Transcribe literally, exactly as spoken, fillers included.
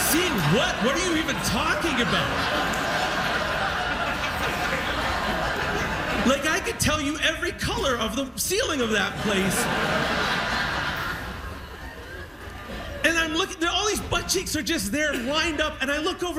Seeing what? What are you even talking about? Like, I could tell you every color of the ceiling of that place. And I'm looking, all these butt cheeks are just there lined up, and I look over